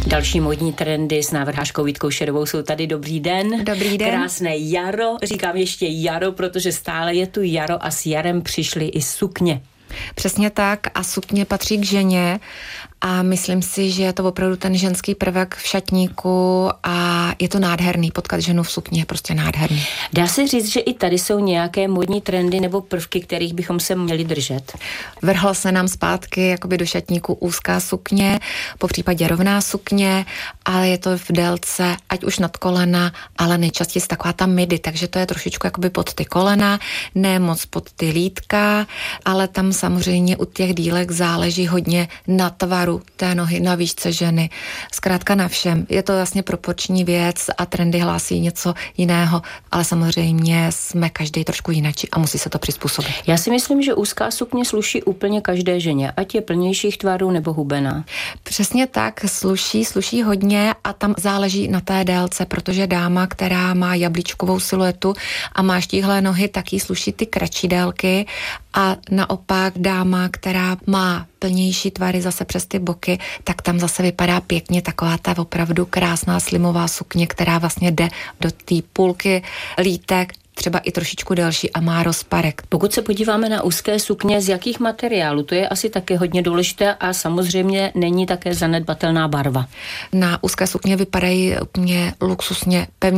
Další módní trendy s návrhářkou Vítkou Šedovou jsou tady. Dobrý den. Dobrý den. Krásné jaro. Říkám ještě jaro, protože stále je tu jaro a s jarem přišly i sukně. Přesně tak a sukně patří k ženě a myslím si, že je to opravdu ten ženský prvek v šatníku a je to nádherný. Potkat ženu v sukni je prostě nádherný. Dá se říct, že i tady jsou nějaké módní trendy nebo prvky, kterých bychom se měli držet? Vrhla se nám zpátky jakoby do šatníku úzká sukně, popřípadě rovná sukně, ale je to v délce, ať už nad kolena, ale nejčastěji taková ta midi, takže to je trošičku jakoby pod ty kolena, ne moc pod ty lítka, ale tam samozřejmě u těch dílek záleží hodně na tvaru té nohy, na výšce ženy. Zkrátka na všem. Je to vlastně proporční věc a trendy hlásí něco jiného, ale samozřejmě jsme každý trošku jinačí a musí se to přizpůsobit. Já si myslím, že úzká sukně sluší úplně každé ženě, ať je plnějších tvarů nebo hubená. Přesně tak, sluší hodně a tam záleží na té délce, protože dáma, která má jablíčkovou siluetu a má štíhlé nohy, tak jí sluší ty kratší délky a naopak dáma, která má plnější tvary zase přes ty boky, tak tam zase vypadá pěkně taková ta opravdu krásná slimová sukně, která vlastně jde do té půlky lítek, třeba i trošičku delší a má rozparek. Pokud se podíváme na úzké sukně, z jakých materiálů, to je asi také hodně důležité a samozřejmě není také zanedbatelná barva. Na úzké sukně vypadají úplně luxusně pevně